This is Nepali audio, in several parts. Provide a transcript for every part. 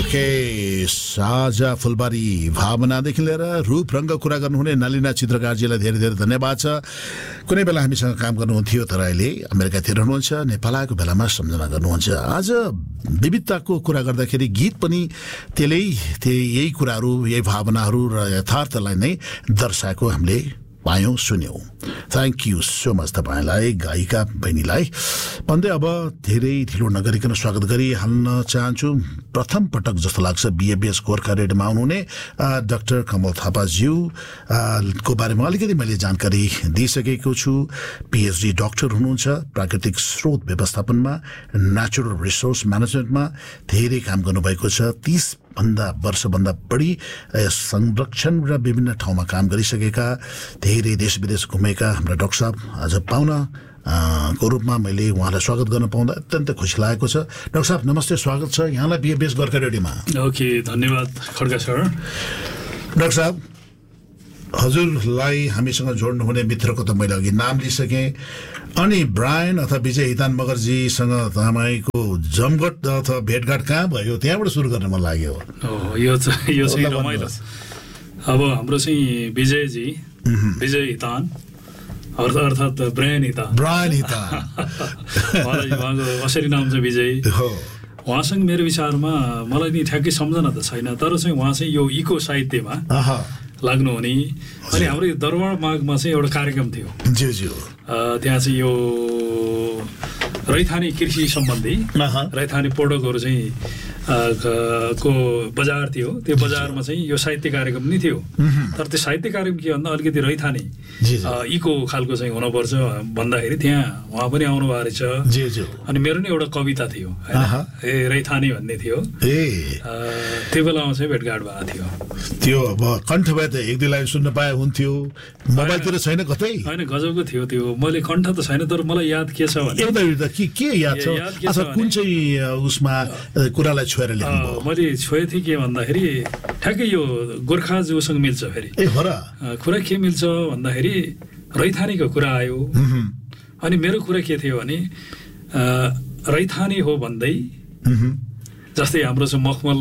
ओके साझा फुलबारी भावनादेखि लिएर रूप रङ्ग कुरा गर्नुहुने नलिना चित्रकारजीलाई धेरै धेरै धन्यवाद छ। कुनै बेला हामीसँग काम गर्नुहुन्थ्यो तर अहिले अमेरिकातिर हुनुहुन्छ, नेपाल आएको बेलामा सम्झना गर्नुहुन्छ। आज विविधताको कुरा गर्दाखेरि गीत पनि यही कुराहरू, यही भावनाहरू र यथार्थलाई नै दर्शाएको हामीले पायौँ, सुन्यौँ। थ्याङ्क यू सो मच तपाईँलाई, गायिका बहिनीलाई भन्दै अब धेरै ढिलो नगरिकन स्वागत गरिहाल्न चाहन्छु। प्रथम पटक जस्तो लाग्छ BFBS गोर्खा रेडियोमा आउनुहुने डाक्टर कमल थापाज्यू को बारेमा अलिकति मैले जानकारी दिइसकेको छु। PhD डाक्टर हुनुहुन्छ, प्राकृतिक स्रोत व्यवस्थापनमा, नेचुरल रिसोर्स म्यानेजमेन्टमा धेरै काम गर्नुभएको छ। 30 वर्षभन्दा बढी संरक्षण र विभिन्न ठाउँमा काम गरिसकेका, धेरै देश विदेश घुमेका हाम्रा डाक्टर साहब आज पाहुना को रूपमा मैले उहाँलाई स्वागत गर्न पाउँदा अत्यन्त खुसी लागेको छ। डाक्टर साहब नमस्ते, स्वागत छ यहाँलाई BFBS गोर्खा रेडियोमा। ओके, धन्यवाद खड्का सर। डाक्टर साहब, हजुरलाई हामीसँग जोड्नुहुने मित्रको त मैले अघि नाम लिइसकेँ, अनि ब्रायन अथवा विजय हितान मगरजीसँग तपाईँको जमघट अथवा भेटघाट कहाँ भयो, त्यहाँबाट सुरु गर्न मन लाग्यो। यो चाहिँ रमाइलो। अब हाम्रो चाहिँ विजयजी, विजय हितान अर्थात् ब्रायन हितान उहाँको असली नाम चाहिँ विजय। उहाँसँग मेरो विचारमा मलाई नि ठ्याक्कै सम्झना त छैन, तर चाहिँ उहाँ चाहिँ यो इको साहित्यमा लाग्नुहुने। अनि हाम्रो यो दरबार माघमा चाहिँ एउटा कार्यक्रम थियो, त्यहाँ चाहिँ यो रैथाने कृषि सम्बन्धी रैथाने प्रोडक्टहरू चाहिँ को बजार थियो। त्यो बजारमा चाहिँ यो साहित्य कार्यक्रम नै थियो, तर त्यो साहित्य कार्यक्रम के भन्दा अलिकति रैथाने इको खालको चाहिँ हुनुपर्छ भन्दाखेरि त्यहाँ उहाँ पनि आउनु भएको रहेछ। अनि मेरो नि एउटा कविता थियो, रैथाने भन्ने थियो। त्यो बेलामा चाहिँ भेटघाट भएको थियो। त्यो अब कण्ठ भए त एक दुई लाइन सुन्न पाए हुन्थ्यो, मोबाइलतिर छैन कतै? होइन, गजबको थियो त्यो। मैले कण्ठ त छैन, तर मलाई याद के छ भने के याद छ? अच्छा, कुन चाहिँ उसमा कुरालाई छोएर ल्याउनु? मैले छोए थिएँ के भन्दाखेरि ठ्याक्कै यो गोर्खाजूसँग मिल्छ। फेरि कुरा के मिल्छ भन्दाखेरि रैथानीको कुरा आयो। अनि मेरो कुरा के थियो भने रैथानी हो भन्दै, जस्तै हाम्रो चाहिँ मखमल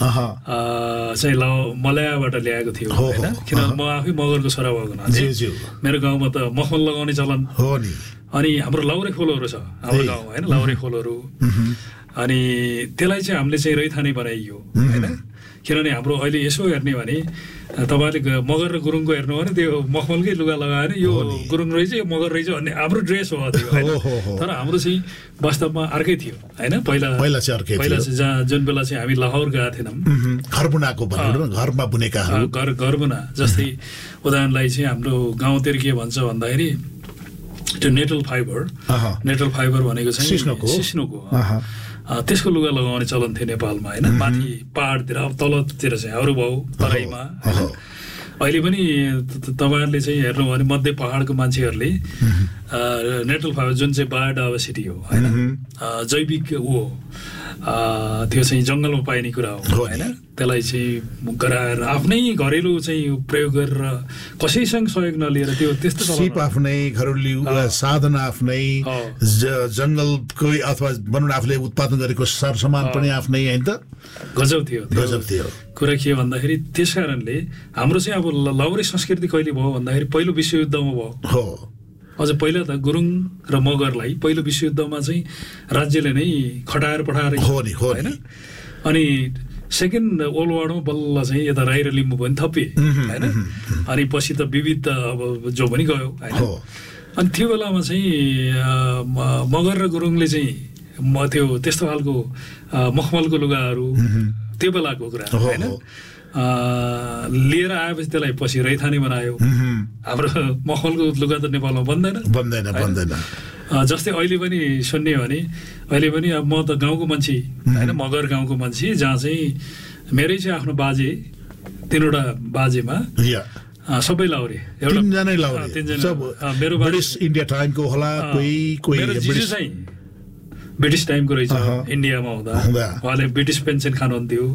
चाहिँ मलयाबाट ल्याएको थियो होइन, किनभने म आफै मगरको छोरा भएको हुनाले मेरो गाउँमा त मखमल लगाउने चलन हो नि। अनि हाम्रो लाउरे खोलहरू छ हाम्रो गाउँमा होइन, लाउरे खोलहरू। अनि त्यसलाई चाहिँ हामीले चाहिँ रैथाने बनाइयो होइन। किनभने हाम्रो अहिले यसो हेर्ने भने तपाईँले मगर र गुरुङको हेर्नु भने त्यो मखमलकै लुगा लगाएर यो गुरुङ रहेछ यो मगर रहेछ भन्ने हाम्रो ड्रेस हो त्यो होइन। तर हाम्रो चाहिँ वास्तवमा अर्कै थियो होइन। पहिला चाहिँ जहाँ जुन बेला चाहिँ हामी लाहोर गएको थिएनौँ, घर बुनाको घरमा बुनेका घर बुना। जस्तै उदाहरणलाई चाहिँ हाम्रो गाउँतिर के भन्छ भन्दाखेरि त्यो नेटल फाइबर भनेको चाहिँ सिस्नुको त्यसको लुगा लगाउने चलन थियो नेपालमा होइन। माथि पहाडतिर, अब तलतिर चाहिँ हाम्रो भाउ तराईमा होइन। अहिले पनि तपाईँहरूले चाहिँ हेर्नु भने मध्य पहाडको मान्छेहरूले नेटल फाइबर जुन चाहिँ बायोडाइभर्सिटी हो होइन, जैविक त्यो चाहिँ जङ्गलमा पाइने कुरा हो होइन। त्यसलाई चाहिँ गराएर आफ्नै घरेलु चाहिँ प्रयोग गरेर कसैसँग सहयोग नलिएर त्यो त्यस्तो सिप आफ्नै घरेलु साधन आफ्नै जङ्गलको अथवा भनौँ आफूले उत्पादन गरेको सरसामान पनि आफ्नै होइन त। गजब थियो कुरा के भन्दाखेरि। त्यस कारणले हाम्रो चाहिँ अब लाउरे संस्कृति कहिले भयो भन्दाखेरि पहिलो विश्वयुद्धमा भयो। अझ पहिला त गुरुङ र मगरलाई पहिलो विश्वयुद्धमा चाहिँ राज्यले नै खटाएर पठाएर होइन। अनि सेकेन्ड वर्ल्ड वारमा बल्ल चाहिँ यता राई र लिम्बू पनि थपिए होइन। अनि पछि त विविध अब जो पनि गयो होइन। अनि त्यो बेलामा चाहिँ मगर र गुरुङले चाहिँ त्यो त्यस्तो खालको मखमलको लुगाहरू त्यो बेलाको कुरा होइन लिएर आएपछि त्यसलाई पछि रैथाने बनायो। हाम्रो मखमलको लुगा त नेपालमा बन्दैन। जस्तै अहिले पनि सुन्ने भने अहिले पनि अब म त गाउँको मान्छे होइन, मगर गाउँको मान्छे, जहाँ चाहिँ मेरै चाहिँ आफ्नो बाजे, 3वटा बाजेमा सबै लाउरे, मेरो इन्डिया टाइमको होला, मेरो जिजु चाहिँ ब्रिटिस टाइमको रहेछ इन्डियामा हुँदा। उहाँले ब्रिटिस पेन्सन खानुहुन्थ्यो।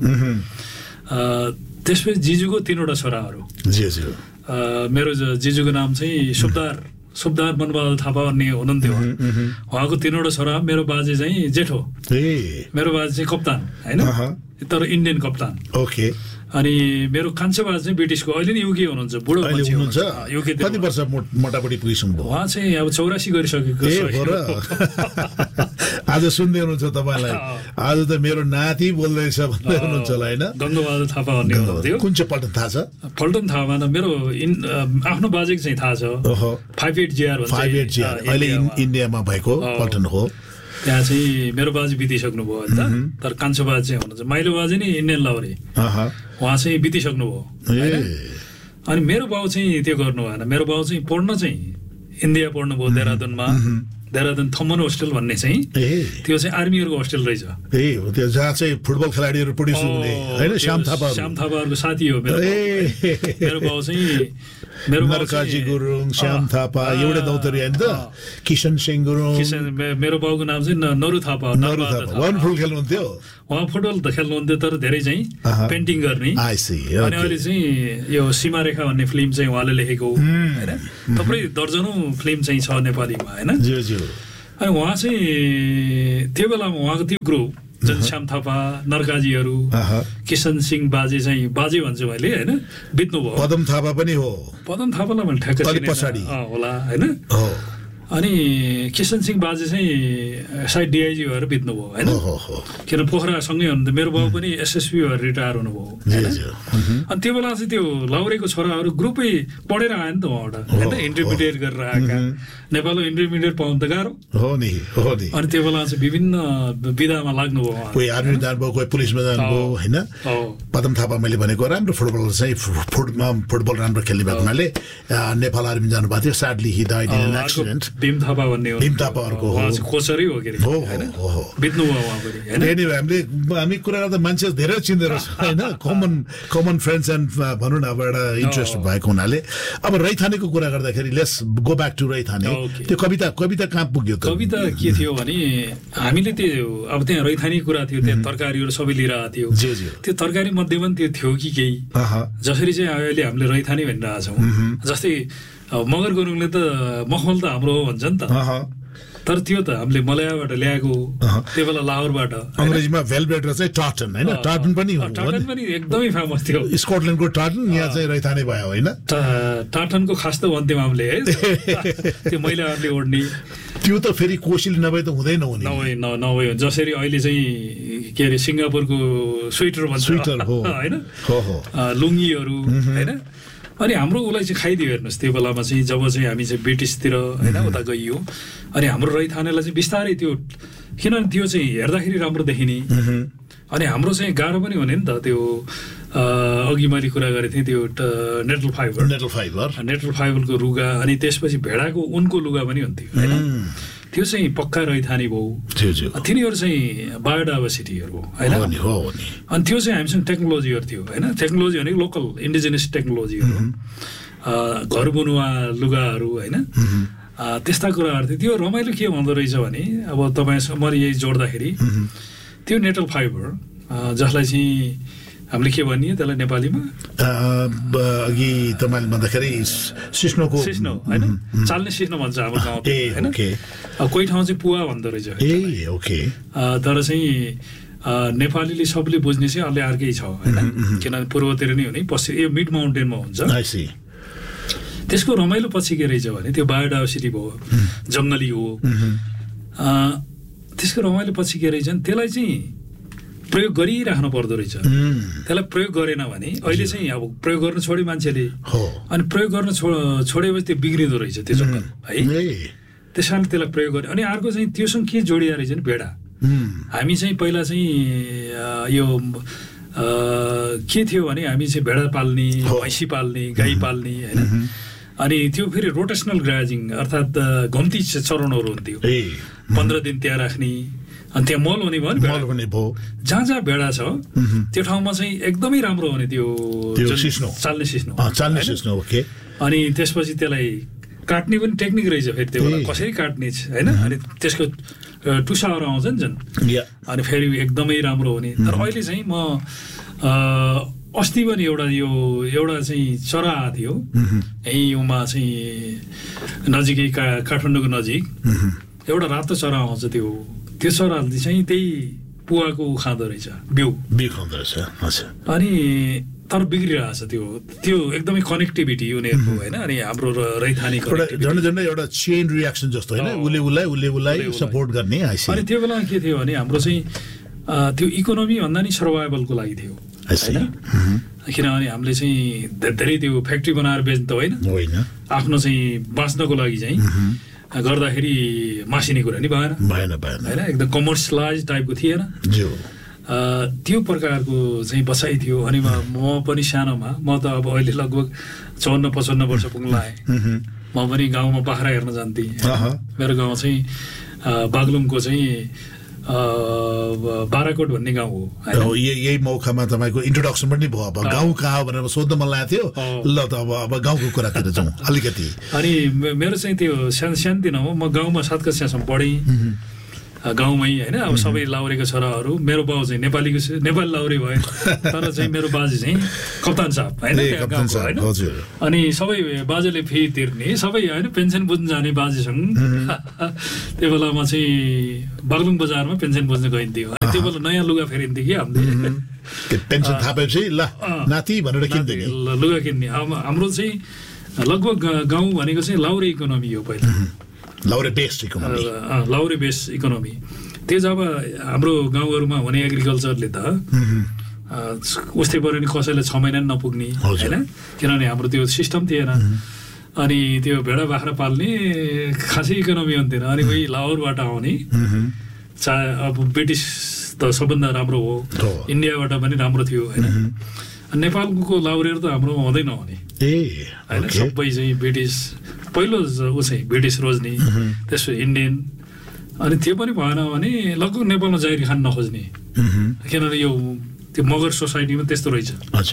त्यसपछि जिजुको 3वटा छोराहरू। मेरो जिजुको नाम चाहिँ सुब्दार मनबहादुर थापा भन्ने हुनुहुन्थ्यो उहाँको 3वटा छोरा मेरो बाजे चाहिँ जेठो मेरो बाजे चाहिँ कप्तान हैन तर इन्डियन कप्तान ओके अनि मेरो कान्छो बाजे चाहिँ ब्रिटिसको अहिले नि युके हुनुहुन्छ बुढो मान्छे हुनुहुन्छ युके कति वर्ष मोटामोटी पुगिसक्नु भयो उहाँ चाहिँ अब 84 गरिसकेको आज सुन्दै हुनुहुन्छ तपाईलाई आज त मेरो नाति बोल्दैछ भन्दै हुनुहुन्छ होला हैन गङ्गबहादुर थापा भन्ने हुनुहुन्थ्यो कुन चाहिँ पल्टन थाहा छ पल्टन थाहा भएन मेरो आफ्नो बाजेको चाहिँ थाहा छ 58GR भन्छ 58GR अहिले इन्डियामा भएको पल्टन हो त्यहाँ चाहिँ मेरो बाजे बितिसक्नु भयो नि त तर कान्छो बाजे चाहिँ हुनुहुन्छ माइलो बाजे नि इन्डियन लाउरे उहाँ चाहिँ बितिसक्नु भयो अनि मेरो बाउ चाहिँ त्यो गर्नु भएन मेरो बाउ चाहिँ पढ्न चाहिँ इन्डिया पढ्नु भयो देहरादून थम्मन होस्टेल भन्ने चाहिँ त्यो चाहिँ आर्मीहरूको होस्टेल रहेछ त्यो जहाँ चाहिँ फुटबल खेलाडीहरू प्रोड्युस हुने हैन श्याम थापाहरूको साथी हो मेरो बाउ चाहिँ नरकाजी गुरुङ श्याम थापा एउटै दौतरी हैन त किशन सिंह गुरुङ मेरो बाउको नाम चाहिँ नरु थापा उहाँ फुटबल खेल्नुहुन्थ्यो उहाँ फुटबल त खेल्नुहुन्थ्यो तर धेरै चाहिँ पेन्टिङ गर्ने अनि अहिले चाहिँ यो सीमारेखा भन्ने फिल्म चाहिँ उहाँले लेखेको हैन थुप्रै दर्जनौं फिल्म चाहिँ छ नेपालीमा हैन अनि उहाँ चाहिँ त्यो बेलामा उहाँको त्यो ग्रुप जुन श्याम थापा नरकाजीहरू किशन सिंह बाजे चाहिँ बाजे भन्छु मैले हैन बित्नु भयो पदम थापा पनि हो पदम थापालाई मैले ठ्याक्कै पछाडी होला हैन अनि किशन सिंह बाजे चाहिँ सायद डिआइजी भएर बित्नु भयो हैन किन पोखरा सँगै हुनुहुन्थ्यो मेरो बाउ पनि एसएसपी भएर रिटायर हुनुभयो अनि त्यो बेला चाहिँ त्यो लाउरेको छोराहरू ग्रुपै पढेर आयो नि त उहाँबाट हैन इन्टरमिडिएट गरेर आएका नेपालको इन्टरमिडिएट पाउनु त गाह्रो हो नि अनि त्यो बेला चाहिँ विभिन्न विधामा लाग्नु भयो कोही आर्मी जानुभयो कोही पुलिसमा जानुभयो हैन पदम थापा मैले भनेको राम्रो फुटबल चाहिँ फुटबल राम्रो खेल्ने भएको हुनाले नेपाल आर्मी जानुभएको थियो साडली he died in an accident Bhim Thapa भन्ने हो भीम थापाहरुको हो कोचरै हो के हैन बित्नु भयो उहाँ पनि हैन एनीवे हामी कुरा गर्दा मान्छे धेरै चिन्दै रहेछ हैन कमन फ्रेन्ड्स एन्ड भनौं न अब एउटा इन्ट्रेस्ट भएको हुनाले अब रैथानेको कुरा गर्दाखेरि लेट्स गो ब्याक टु रैथाने त्यो कविता कहाँ पुग्यो त कविता के थियो भने हामीले त्यो अब त्यहाँ रैथाने कुरा थियो त्यहाँ तरकारीहरु सबै लिइरहेको थियो त्यो तरकारी मध्ये पनि त्यो थियो कि केही जसरी चाहिँ अहिले हामीले रैथाने भनिरहेका छौं जस्तै मगर गुरुङले त मखमल त हाम्रो हो भन्छ नि त तर त्यो त हामीले मलयाबाट ल्याएको त्यो बेला लाहोरबाट अंग्रेजीमा भेलभेट र चाहिँ टार्टन हैन टार्टन पनि हो टार्टन पनि एकदमै फेमस थियो स्कटल्यान्डको टार्टन यहाँ चाहिँ रैथाने भयो हैन टार्टनको खास त भन्थ्यौं हामीले है त्यो महिलाहरुले ओड्ने त्यो त फेरि कोसिल नभए त हुँदैन हुने नभए जसरी अहिले चाहिँ के अरे सिंगापुरको स्वेटर भन्छ स्वेटर हो हैन लुङ्गीहरु हैन अनि हाम्रो उलाई चाहिँ खाइदियो हेर्नुस् त्यो बेलामा चाहिँ जब चाहिँ हामी चाहिँ ब्रिटिसतिर हैन उता गइयो अनि हाम्रो रैथानेलाई चाहिँ बिस्तारै त्यो किनभने त्यो चाहिँ हेर्दाखेरि राम्रो देखिने अनि हाम्रो चाहिँ गाह्रो पनि हुने नि त त्यो अघि मैले कुरा गरेको थिएँ त्यो नेटल फाइबरको रुगा अनि त्यसपछि भेडाको उनको लुगा पनि हुन्थ्यो हैन त्यो चाहिँ पक्का रैथाने भयो तिनीहरू चाहिँ बायोडाइभर्सिटीहरू हो हैन अनि त्यो चाहिँ हामीसँग टेक्नोलोजीहरू थियो हैन टेक्नोलोजी भनेको लोकल इन्डिजिनियस टेक्नोलोजीहरू घर बुनुवा लुगाहरू हैन त्यस्ता कुराहरू थियो त्यो रमाइलो के हुँदो रहेछ भने अब तपाईसँग मैले यही जोड्दाखेरि त्यो नेटल फाइबर जसलाई चाहिँ हामीले के भनियो त्यसलाई नेपालीमा अघि तपाईले भन्दाखेरि सिस्नो हैन चाल्ने सिस्नो भन्छ हाम्रो गाउँमा हैन कोही ठाउँ चाहिँ पुवा भन्दो रहेछ तर चाहिँ नेपालीले सबले बुझ्ने चाहिँ अलि अर्कै छ हैन किनभने पूर्वतिर नै हो नि पश्चिम यो मिड माउन्टेनमा हुन्छ त्यसको रमाइलो पछि के रहेछ भने त्यो बायोडाइभर्सिटी भयो जंगली हो त्यसको रमाइलो पछि के रहेछ भने त्यसलाई चाहिँ प्रयोग गरिराख्नु पर्दो रहेछ त्यसलाई प्रयोग गरेन भने अहिले चाहिँ अब प्रयोग गर्न छोड्यो मान्छेले अनि प्रयोग गर्न छोडेपछि त्यो बिग्रिँदो रहेछ त्यो जंगल है त्यसैले त्यसलाई प्रयोग गरे अनि अर्को चाहिँ त्योसँग के जोडिया रहेछ नि भेडा हामी चाहिँ पहिला चाहिँ यो के थियो भने हामी चाहिँ भेडा पाल्ने भैँसी पाल्ने गाई पाल्ने हैन अनि त्यो फेरि रोटेशनल ग्राजिङ अर्थात् घुम्ती चरणहरू हुन्थ्यो 15 दिन त्यहाँ राख्ने अनि त्यहाँ मल हुने भयो जहाँ भेडा छ त्यो ठाउँमा चाहिँ एकदमै राम्रो हुने त्यो चाल्ने सिस्नो अनि त्यसपछि त्यसलाई काट्ने पनि टेक्निक रहेछ फेरि त्यो कसरी काट्ने हैन अनि त्यसको टुसाहरू आउँछ नि जन अनि फेरि एकदमै राम्रो हुने तर अहिले चाहिँ म अस्ति पनि एउटा चाहिँ चरा आएको थियो यहीँ उमा चाहिँ नजिकै काठमाडौँको नजिक एउटा रातो चरा आउँछ त्यो चराले चाहिँ त्यही पुवाको खाँदो रहेछ बिउ खाँदो रहेछ अनि तर बिग्रिरहेछ त्यो एकदमै कनेक्टिभिटी उनीहरूको होइन अनि हाम्रो रैथानी झन्डै एउटा चेन रियाक्सन जस्तो होइन उसलाई सपोर्ट गर्ने अनि त्यो बेला के थियो भने हाम्रो चाहिँ त्यो इकोनोमी भन्दा नि सर्भाइभलको लागि थियो होइन किनभने हामीले चाहिँ धेरै त्यो फ्याक्ट्री बनाएर बेच्नु त होइन आफ्नो चाहिँ बाँच्नको लागि चाहिँ गर्दाखेरि मासिने कुरा नि भएन होइन एकदम कमर्सियलाइज टाइपको थिएन त्यो प्रकारको चाहिँ बसाइ थियो अनि म पनि सानोमा म त अब अहिले लगभग 54-55 वर्ष पुग्न लागेँ म पनि गाउँमा बाख्रा हेर्न जान्थेँ मेरो गाउँ चाहिँ बागलुङको चाहिँ बाराकोट भन्ने गाउँ हो यही मौकामा तपाईँको इन्ट्रोडक्सन पनि भयो अब गाउँ कहाँ भनेर सोध्न मन लागेको थियो ल त अब गाउँको कुरातिर जाउँ अलिकति अनि मेरो चाहिँ त्यो सानोतिनो हो म गाउँमा 7 कक्षासम्म पढेँ गाउँमै होइन अब सबै लाउरेको छोराहरू मेरो बाउ चाहिँ नेपाली लाउरे भयो तर चाहिँ मेरो बाजे चाहिँ कप्तान साहब होइन अनि सबै बाजेले फी तिर्ने सबै होइन पेन्सन बुझ्न जाने बाजेसँग त्यो बेला म चाहिँ बागलुङ बजारमा पेन्सन बुझ्न गइन्थ्यो त्यो बेला नयाँ लुगा फेरिन्थ्यो कि हामीले पेन्सन थापेपछि ल नाति भनेर किन्थे लुगा किन्ने हाम्रो चाहिँ लगभग गाउँ भनेको चाहिँ लाउरे इकोनोमी हो पहिला लाउरे बेस्ड इकोनोमी त्यो जब हाम्रो गाउँहरूमा हुने एग्रिकल्चरले त उस्तै पऱ्यो नि कसैले 6 महिना नपुग्ने होइन किनभने हाम्रो त्यो सिस्टम थिएन अनि त्यो भेडा बाख्रा पाल्ने खासै इकोनोमी हुन्थेन अनि उही लाहोरबाट आउने चाहे अब ब्रिटिस त सबभन्दा राम्रो हो इन्डियाबाट पनि राम्रो थियो होइन नेपालको लाउरेहरू त हाम्रोमा हुँदै नहुने होइन सबै चाहिँ ब्रिटिस पहिलो ऊ चाहिँ ब्रिटिस रोज्ने त्यसपछि इन्डियन अनि त्यो पनि भएन भने लगभग नेपालमा जागिर खान नखोज्ने किनभने यो त्यो मगर सोसाइटीमा त्यस्तो रहेछ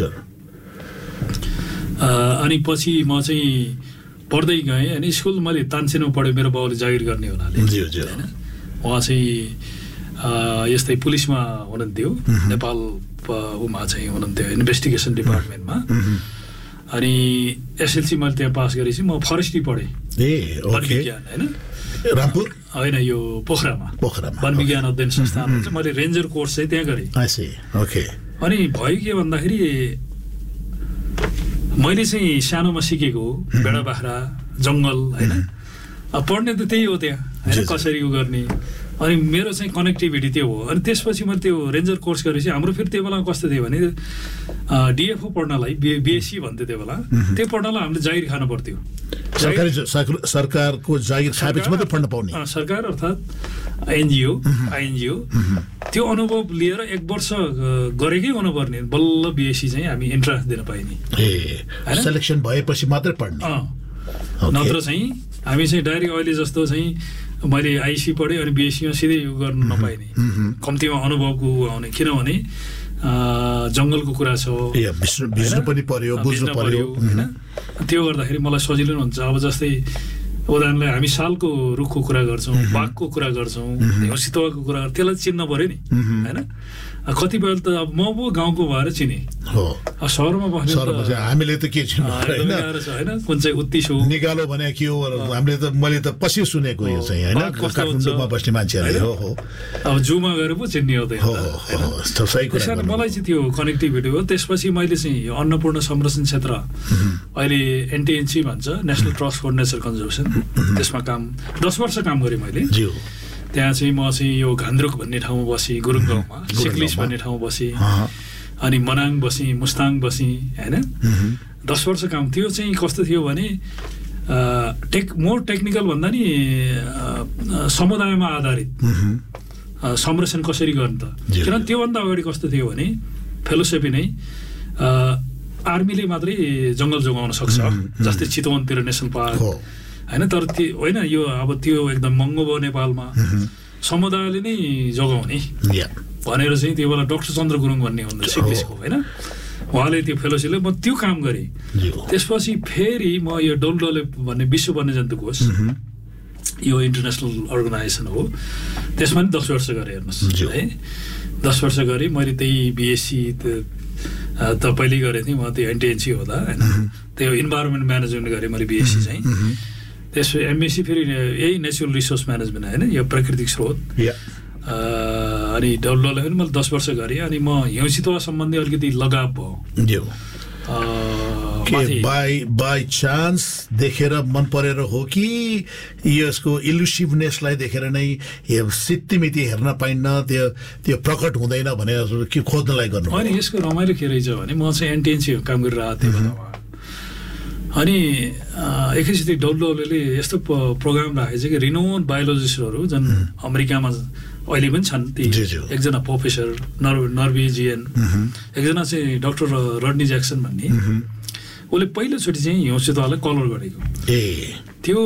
अनि पछि म चाहिँ पढ्दै गएँ अनि स्कुल मैले तानसेनमा पढेँ मेरो बाउले जागिर गर्ने हुनाले होइन उहाँ चाहिँ यस्तै पुलिसमा हुनुहुन्थ्यो नेपाल उमा चाहिँ हुनुहुन्थ्यो इन्भेस्टिगेसन डिपार्टमेन्टमा अनि एसएलसी मैले त्यहाँ पास गरेपछि म फरेस्ट्री पढेँ वन विज्ञान होइन रामपुर होइन यो पोखरामा वन विज्ञान अध्ययन संस्थान हुन्छ मैले रेन्जर कोर्स चाहिँ त्यहाँ गरेँ अनि भयो के भन्दाखेरि मैले चाहिँ सानोमा सिकेको भेडा बाख्रा जङ्गल होइन पढ्ने त त्यही हो त्यहाँ होइन कसरी उ गर्ने अनि मेरो चाहिँ कनेक्टिभिटी त्यो हो अनि त्यसपछि मैले त्यो रेन्जर कोर्स गरेपछि हाम्रो फेरि त्यो बेला कस्तो थियो भने डिएफओ पढ्नलाई बिएससी भन्थ्यो त्यो बेला त्यो पढ्नलाई हामीले जागिर खानु पर्थ्यो सरकारको जागिर खाएपछि मात्रै पढ्न पाउने सरकार अर्थात् आइएनजिओ त्यो अनुभव लिएर 1 वर्ष गरेकै हुनुपर्ने बल्ल बिएससी चाहिँ हामी इन्ट्रान्स दिन पाइने सेलेक्सन भएपछि मात्रै पढ्ने नत्र चाहिँ हामी चाहिँ डाइरेक्ट अहिले जस्तो चाहिँ मैले आइसी पढेँ अनि बिएससीमा सिधै गर्नु नपाइने कम्तीमा अनुभवको आउने किनभने जङ्गलको कुरा छ बुझ्नु पनि पर्यो होइन त्यो गर्दाखेरि मलाई सजिलो हुन्छ अब जस्तै उदाहरणलाई हामी सालको रुखको कुरा गर्छौँ बाघको कुरा गर्छौँ सितुवाको कुरा त्यसलाई चिन्न पर्यो नि होइन कतिपय त अब म पो गाउँको भएर चिने सहरमा बस्ने हामीले त के चिन्नु होइन कुन चाहिँ उत्तिस हो निकालो भने के हो हामीले त मैले त पछि सुनेको यो चाहिँ होइन काठमाडौँमा बस्ने मान्छेहरूले हो अब जूमा गएर पो चिन्ने हो मलाई चाहिँ त्यो कनेक्टिभिटी हो त्यसपछि मैले चाहिँ यो अन्नपूर्ण संरक्षण क्षेत्र अहिले एनटिएनसी भन्छ national trust for nature conservation त्यसमा काम 10 वर्ष काम गरेँ मैले त्यहाँ चाहिँ म चाहिँ यो घान्द्रुक भन्ने ठाउँमा बसेँ गुरुङ गाउँमा सिक्लिस भन्ने ठाउँमा बसेँ अनि मनाङ बसेँ मुस्ताङ बसेँ होइन 10 वर्ष काम थियो चाहिँ कस्तो थियो भने मोर टेक्निकल भन्दा नि समुदायमा आधारित संरक्षण कसरी गर्ने त किनभने त्योभन्दा अगाडि कस्तो थियो भने फेलोसिपी नै आर्मीले मात्रै जङ्गल जोगाउन सक्छ जस्तै चितवनतिर नेसनल पार्क होइन तर त्यो होइन यो अब त्यो एकदम महँगो भयो नेपालमा समुदायले नै जोगाउने भनेर चाहिँ त्यो बेला डाक्टर चन्द्र गुरुङ भन्ने हुनुहुन्थ्यो सिक्किसको होइन उहाँले त्यो फेलोसिपले म त्यो काम गरेँ त्यसपछि फेरि म यो डोल्डोले भन्ने विश्व वन्यजन्तु कोष यो इन्टरनेसनल अर्गनाइजेसन हो त्यसमा पनि 10 वर्ष गरेँ हेर्नुहोस् है 10 वर्ष गरेँ मैले त्यही बिएससी त पहिले गरेको थिएँ म त्यो एनटिएनसी हुँदा होइन त्यो इन्भाइरोमेन्ट म्यानेजमेन्ट गरेँ मैले बिएससी चाहिँ त्यसपछि एमएससी फेरि यही नेचुरल रिसोर्स म्यानेजमेन्ट होइन यो प्राकृतिक स्रोत अनि डब्लुले पनि मैले 10 वर्ष गरेँ अनि म हिउँसितुवा सम्बन्धी अलिकति लगाव भयो बाई चान्स देखेर मन परेर हो कि यसको इल्युसिभनेसलाई देखेर नै सित्तिमिति हेर्न पाइन्न त्यो प्रकट हुँदैन भनेर के खोज्नलाई गर्नु अनि यसको रमाइलो के रहेछ भने म चाहिँ एनटिएनसी काम गरिरहेको थिएँ बेलामा अनि एकैचोटि डब्लुले यस्तो प्रोग्राम राखेको छ कि रिनोन बायोलोजिस्टहरू जुन अमेरिकामा अहिले पनि छन् ती एकजना प्रोफेसर नर्वेजियन एकजना चाहिँ डाक्टर रडनी ज्याक्सन भन्ने उसले पहिलोचोटि चाहिँ हिउँसितुवालाई कलर गरेको त्यो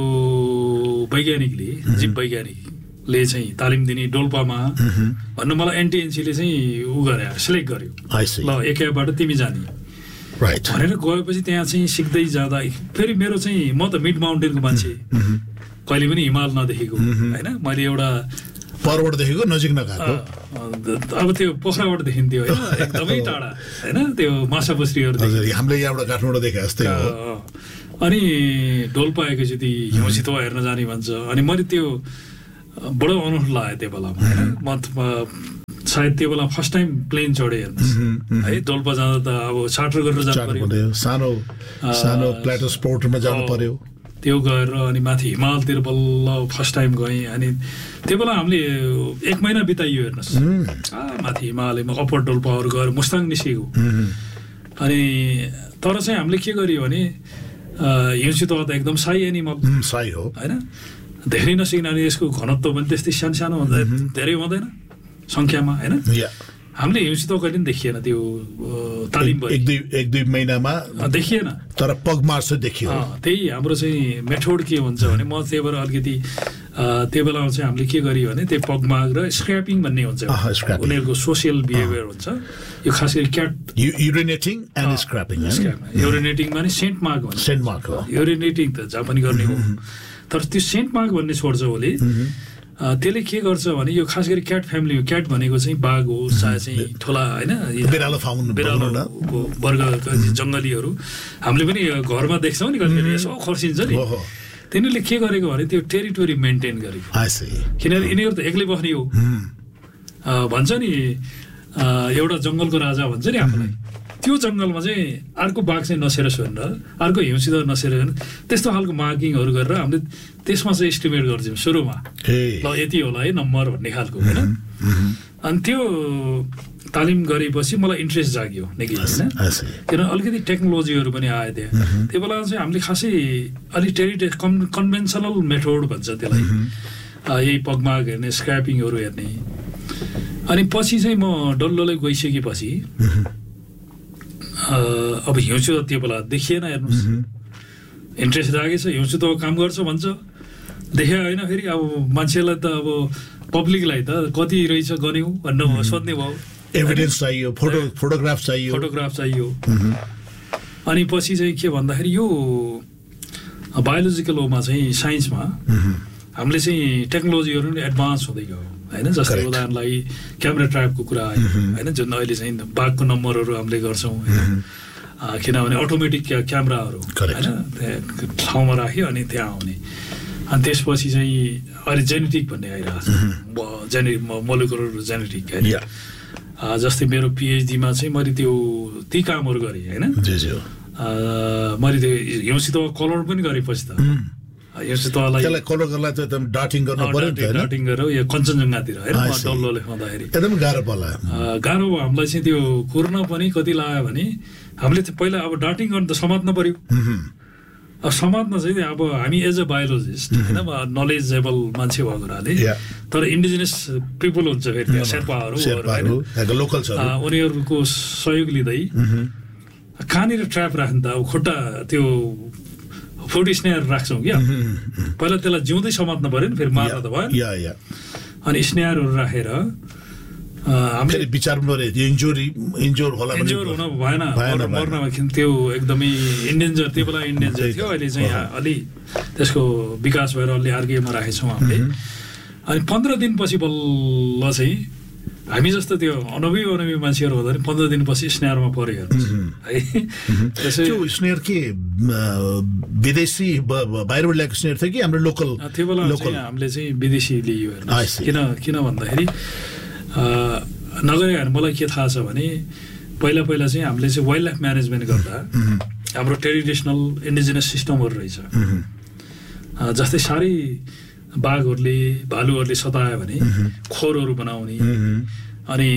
वैज्ञानिकले जीव वैज्ञानिकले चाहिँ तालिम दिने डोल्पामा भन्नु मलाई एनटिएनसीले चाहिँ उ गरे सिलेक्ट गर्यो ल एकैबाट तिमी जाने भनेर गएपछि त्यहाँ चाहिँ सिक्दै जाँदा फेरि मेरो चाहिँ म त मिड माउन्टेनको मान्छे कहिले पनि हिमाल नदेखेको होइन मैले एउटा परबाट देखेको नजिक नगएको अब त्यो पोखराबाट देखिन्थ्यो होइन एकदमै टाढा होइन त्यो माछापुछ्रीहरू हामीले यहाँबाट काठमाडौँ देखे जस्तै हो अनि डोल्पा एकैचोटि हिउँसितुवा हेर्न जाने भन्छ अनि मैले त्यो बडो अनौठो लाग्यो त्यो बेलामा होइन म सायद त्यो बेला फर्स्ट टाइम प्लेन चढेँ हेर्नुहोस् है डोल्पा जाँदा त अब चार्टर गरेर जानु पर्यो सानो प्लेटो स्पोर्टमा जानु पर्यो त्यो गएर अनि माथि हिमालतिर बल्ल फर्स्ट टाइम गएँ अनि त्यो बेला हामीले 1 महिना बिताइयो हेर्नुहोस् माथि हिमालयमा अप्पर डोल्पाहरू गएर मुस्ताङ निस्केको अनि तर चाहिँ हामीले के गर्यो भने हिउँसितुवा त एकदम साई एनिमल साई हो होइन धेरै नसिक्ने अनि यसको घनत्व पनि त्यस्तै सानो हुँदा धेरै हुँदैन सङ्ख्यामा होइन हामीले हिउँसितुवा कहिले पनि देखिएन त्यो तालिम एक दुई महिनामा देखिएन तर पगमार चाहिँ देखियो त्यही हाम्रो चाहिँ मेथोड के हुन्छ भने म त्यही भएर अलिकति त्यो बेलामा चाहिँ हामीले के गरियो भने त्यो पगमाग र स्क्रैपिङ भन्ने हुन्छ उनीहरूको सोसियल बिहेभियर हुन्छ यो खास गरी क्याट युरिनेटिङ एन्ड स्क्रैपिङ युरिनेटिङ माने सेन्ट मार्क हो युरिनेटिङ त जहाँ पनि गर्ने हो तर त्यो सेन्ट मार्क भन्ने छोड्छ उसले त्यसले के गर्छ भने यो खास गरी क्याट फ्यामिली हो क्याट भनेको चाहिँ बाघ हो चाहे चाहिँ ठुला होइन बिरालोको वर्गका जङ्गलीहरू हामीले पनि घरमा देख्छौँ नि कतिखेर यसो खर्सिन्छ नि तिनीहरूले के गरेको भने त्यो टेरिटोरी मेन्टेन गरेको किनभने यिनीहरू त एक्लै बस्ने हो भन्छ नि एउटा जङ्गलको राजा भन्छ नि आफूलाई त्यो जङ्गलमा चाहिँ अर्को बाघ चाहिँ नसेरोस् भनेर अर्को हिउँसितुवा नसेरोस् भने त्यस्तो खालको मार्किङहरू गरेर हामीले त्यसमा चाहिँ एस्टिमेट गर्छौँ सुरुमा ल यति होला है नम्बर भन्ने खालको होइन अनि त्यो तालिम गरेपछि मलाई इन्ट्रेस्ट जाग्यो निकै होइन किनभने अलिकति टेक्नोलोजीहरू पनि आयो त्यहाँ त्यो बेला चाहिँ हामीले खासै अलिक कन्भेन्सनल मेथोड भन्छ त्यसलाई यही पगमाग हेर्ने स्क्रैपिङहरू हेर्ने अनि पछि चाहिँ म डल्लोले गइसकेपछि अब हिउँसितुवा त्यो बेला देखिएन हेर्नुहोस् इन्ट्रेस्ट लागेछ हिउँसितुवा काम गर्छ भन्छ देखे होइन फेरि अब मान्छेलाई त अब पब्लिकलाई त कति रहेछ गऱ्यौँ भन्नु सोध्ने भयो एभिडेन्स चाहियो फोटोग्राफ चाहियो अनि पछि चाहिँ के भन्दाखेरि यो बायोलोजिकल ओमा चाहिँ साइन्समा हामीले चाहिँ टेक्नोलोजीहरू पनि एडभान्स हुँदै गयो होइन जस्तै उदाहरणलाई क्यामेरा ट्र्यापको कुरा आयो होइन जुन अहिले चाहिँ बाघको नम्बरहरू हामीले गर्छौँ होइन किनभने अटोमेटिक क्यामेराहरू होइन त्यहाँ ठाउँमा राख्यो अनि त्यहाँ आउने अनि त्यसपछि चाहिँ अहिले जेनेटिक भन्ने आइरहेको छ मोलिकुलर जेनेटिक होइन जस्तै मेरो पिएचडीमा चाहिँ मैले ती कामहरू गरेँ होइन मैले त्यो हिउँसितुवा कलर पनि गरेँ पछि त हिउँसितुवालाई कलर गर्नलाई त एकदम डाटिङ गर्नु पर्यो नि त डाटिङ गरेर यो कञ्चनजङ्घातिर होइन डल्लोले खाँदाखेरि एकदम गाह्रो पर्ला गाह्रो भयो हामीलाई चाहिँ त्यो कुर्न पनि कति लाग्यो भने हामीले चाहिँ पहिला अब डाटिङ गर्नु त समात्न पर्यो अब समात्न चाहिँ अब हामी एज अ बायोलोजिस्ट होइन नलेजेबल मान्छे भएको हुनाले तर इन्डिजिनियस पिपल हुन्छ फेरि त्यहाँ शेर्पाहरू उनीहरूको सहयोग लिँदै कहाँनिर ट्र्याप राख्नु त अब खुट्टा त्यो फुड स्नेयर राख्छौँ क्या पहिला त्यसलाई जिउँदै समात्नु पऱ्यो नि फेरि मार्न त भयो अनि स्नेयरहरू राखेर हामीले विचार इन्जोर हुन भएन मर्न त्यो एकदमै इन्डेन्जर त्यो बेला इन्डेन्जर थियो अहिले चाहिँ अलि त्यसको विकास भएर अलि अर्कैमा राखेछौँ हामीले अनि 15 दिनपछि बल्ल चाहिँ हामी जस्तो त्यो अनबी मान्छेहरू हुँदा नि 15 दिनपछि स्नेहरमा पऱ्यो हेर्नुहोस् है। त्यो स्नेहर के विदेशी बाहिरबाट ल्याएको स्नेहर थियो कि हाम्रो लोकल? त्यो बेला हामीले चाहिँ विदेशी लियो हेर्नुहोस्। किन भन्दाखेरि नगरेको मलाई के थाहा छ भने पहिला चाहिँ हामीले चाहिँ वाइल्ड लाइफ म्यानेजमेन्ट गर्दा हाम्रो ट्रेडिसनल इन्डिजिनस सिस्टमहरू रहेछ। जस्तै साह्रै बाघहरूले भालुहरूले सतायो भने खोरहरू बनाउने अनि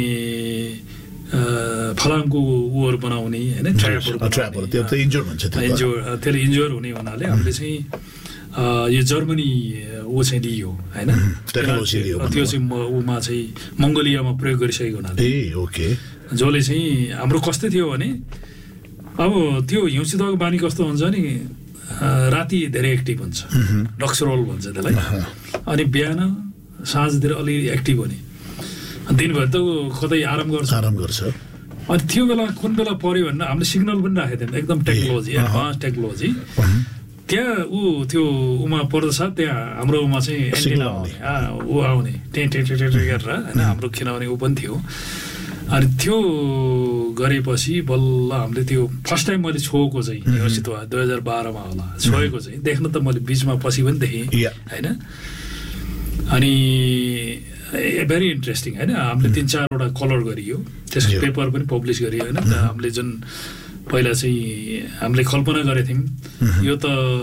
फलामको ऊहरू बनाउने होइन, ट्र्यापहरू त्यसले इन्जोर हुने हुनाले हामीले चाहिँ यो जर्मनी ऊ चाहिँ लियो होइन, त्यो चाहिँ ऊमा चाहिँ मङ्गोलियामा प्रयोग गरिसकेको हुनाले जसले चाहिँ हाम्रो कस्तो थियो भने अब त्यो हिउँसितको बानी कस्तो हुन्छ नि, राति धेरै एक्टिभ हुन्छ, नक्सरोल भन्छ त्यसलाई, अनि बिहान साँझतिर अलि एक्टिभ हुने, दिनभर त कतै आराम गर्छ। अनि त्यो बेला कुन बेला पऱ्यो भने हामीले सिग्नल पनि राखेको थियौँ, एकदम टेक्नोलोजी एडभान्स टेक्नोलोजी। त्यहाँ त्यो उमा पर्दछ, त्यहाँ हाम्रो उमा चाहिँ एन्टिना आउने गरेर होइन, हाम्रो किनभने ऊ पनि थियो। अनि त्यो गरेपछि बल्ल हामीले त्यो फर्स्ट टाइम मैले छोएको चाहिँ योसित 2012 मा होला छोएको चाहिँ, देख्न त मैले बिचमा पछि पनि देखेँ होइन। अनि भेरी इन्ट्रेस्टिङ होइन, हामीले 3-4वटा कलर गरियो, त्यसको पेपर पनि पब्लिस गरियो होइन। हामीले जुन पहिला चाहिँ हामीले कल्पना गरेको थियौँ यो त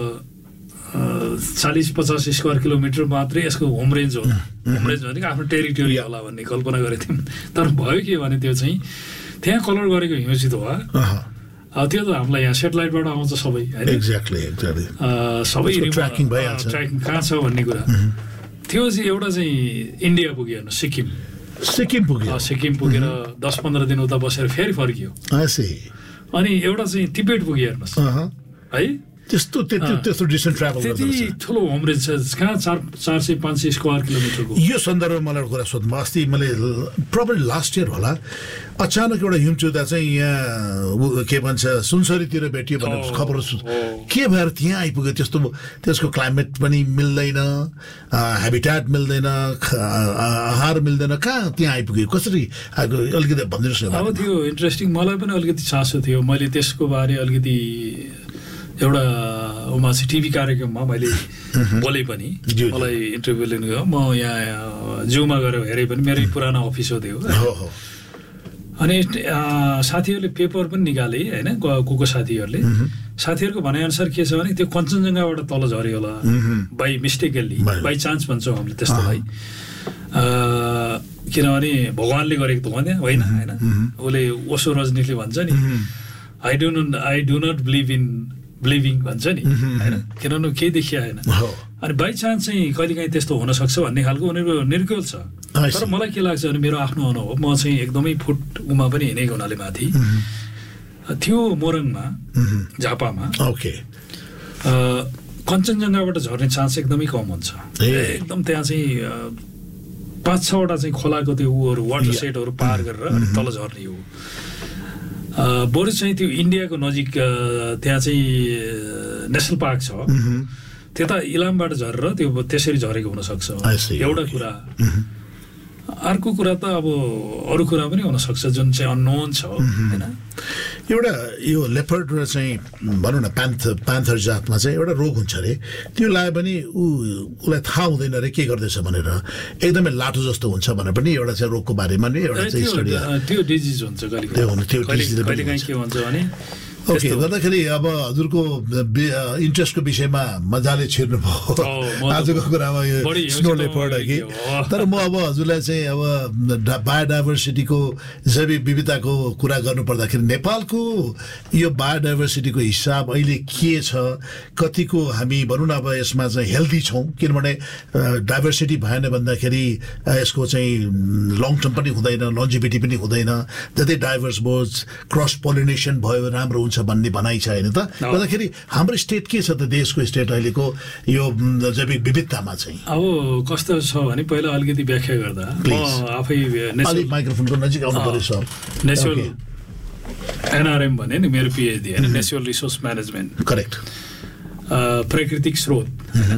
40-50 स्क्वायर किलोमिटर मात्रै यसको होम रेन्ज होला, होम रेन्ज भनेको आफ्नो टेरिटोरी होला भन्ने कल्पना गरेको थियौँ। तर भयो के भने त्यो चाहिँ त्यहाँ कलर गरेको हिउँसित हो, त्यो त हामीलाई यहाँ सेटेलाइटबाट आउँछ सबै होइन, सबै ट्र्याकिङ कहाँ छ भन्ने कुरा। त्यो चाहिँ एउटा चाहिँ इन्डिया पुग्यो हेर्नु, सिक्किम पुगेर 10-15 दिन उता बसेर फेरि फर्कियो। अनि एउटा चाहिँ तिब्बत पुग्यो हेर्नुहोस् है, त्यति ठुलो होम रेन्ज छ कहाँ 400-500 स्क्वायर किलोमिटरको। यो सन्दर्भमा मलाई कुरा सोध्नु, अस्ति मैले प्रब्लम लास्ट इयर होला अचानक एउटा हिमचुदा चाहिँ यहाँ के भन्छ सुनसरीतिर भेटियो भन्ने खबर के भएर त्यहाँ आइपुग्यो, त्यसको क्लाइमेट पनि मिल्दैन, हेबिट्याट मिल्दैन, आहार मिल्दैन, कहाँ त्यहाँ आइपुग्यो, कसरी अलिकति भनिदिनुहोस् न। अब त्यो इन्ट्रेस्टिङ, मलाई पनि अलिकति चासो थियो, मैले त्यसको बारे अलिकति एउटा उमा चाहिँ टिभी कार्यक्रममा मैले बोले पनि, मलाई इन्टरभ्यू लिनु गयो, म यहाँ जूमा गएर हेरेँ पनि, मेरै पुरानो अफिस हो त्यो। अनि साथीहरूले पेपर पनि निकाले होइन, को साथीहरूले, साथीहरूको भनाइअनुसार के छ भने त्यो कञ्चनजङ्घाबाट तल झऱ्यो होला बाई मिस्टेकली, बाई चान्स भन्छौँ हामीले त्यस्तोलाई, किनभने भगवान्ले गरेको त होइन होइन, उसले ओसो रजनीले भन्छ नि आई डु नट बिलिभिङ भन्छ नि होइन, किनभने केही देखिया होइन। अनि बाई चान्स चाहिँ कहिलेकाहीँ त्यस्तो हुनसक्छ भन्ने खालको उनीहरूको निर्गोल छ। तर मलाई के लाग्छ भने मेरो आफ्नो अनुभव, म चाहिँ एकदमै फुट उमा पनि हिँडेको हुनाले माथि थियो मोरङमा झापामा कञ्चनजङ्घाबाट झर्ने चान्स एकदमै कम हुन्छ, एकदम त्यहाँ चाहिँ 5-6वटा चाहिँ खोलाको त्यो ऊहरू वाटर सेटहरू पार गरेर तल झर्ने हो। बरु चाहिँ त्यो इन्डियाको नजिक त्यहाँ चाहिँ नेसनल पार्क छ, त्यता इलामबाट झरेर त्यो त्यसरी झरेको हुनसक्छ, एउटा कुरा। अर्को कुरा त अब अरू कुरा पनि हुनसक्छ जुन चाहिँ अननोन छ होइन। एउटा यो लेपर्ड र चाहिँ भनौँ न प्यान्थर जातमा चाहिँ एउटा रोग हुन्छ अरे, त्यो लाग्यो भने उसलाई थाहा हुँदैन अरे के गर्दैछ भनेर, एकदमै लाटो जस्तो हुन्छ भनेर पनि एउटा चाहिँ रोगको बारेमा नि एउटा चाहिँ स्टडी, त्यो डिजिज हुन्छ कहिलेकाहीँ के हुन्छ भने। ओके, गर्दाखेरि अब हजुरको इन्ट्रेस्टको विषयमा मजाले छिर्नु भयो आजको कुरामा, यो स्नो लेपर्ड कि। तर म अब हजुरलाई चाहिँ अब बायोडाइभर्सिटीको जैविक विविधताको कुरा गर्नुपर्दाखेरि नेपालको यो बायोडाइभर्सिटीको हिसाब अहिले के छ, कतिको हामी भनौँ न अब यसमा चाहिँ हेल्दी छौँ, किनभने डाइभर्सिटी भएन भन्दाखेरि यसको चाहिँ लङ टर्म पनि हुँदैन, लन्जिभिटी पनि हुँदैन, जति डाइभर्स भयो क्रस पोलिनेसन भयो राम्रो हुन्छ भन्ने भनाइ छ होइन त। गर्दाखेरि हाम्रो स्टेट के छ त, देशको स्टेट अहिलेको यो जैविक विविधतामा चाहिँ? अब कस्तो छ भने पहिला अलिकति व्याख्या गर्दा म आफै माइक्रोफोनको नजिक आउनु पर्यो सर। नेचुरल एनआरएम भने नि मेरो पिएचडी होइन, नेचुरल रिसोर्स म्यानेजमेन्ट, करेक्ट, प्राकृतिक स्रोत